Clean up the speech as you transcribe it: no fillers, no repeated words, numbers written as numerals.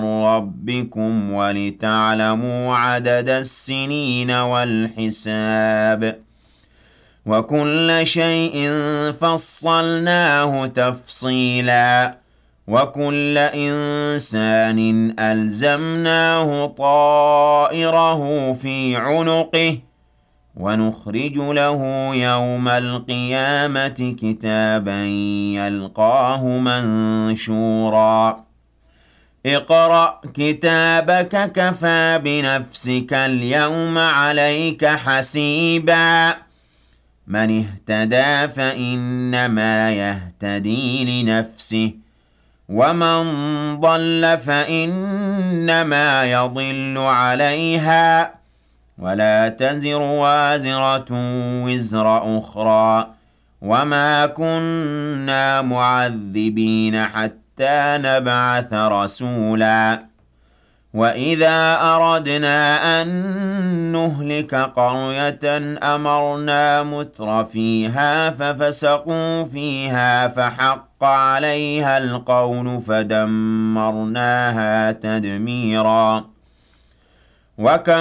ربكم ولتعلموا عدد السنين والحساب وكل شيء فصلناه تفصيلا وكل إنسان ألزمناه طائره في عنقه ونخرج له يوم القيامة كتابا يلقاه منشورا اقرأ كتابك كفى بنفسك اليوم عليك حسيبا من اهتدى فإنما يهتدي لنفسه ومن ضل فإنما يضل عليها ولا تزر وازرة وزر أخرى وما كنا معذبين حتى نبعث رسولا وإذا أردنا أن نهلك قرية أمرنا متر فيها ففسقوا فيها فحق عليها القول فدمرناها تدميرا وكم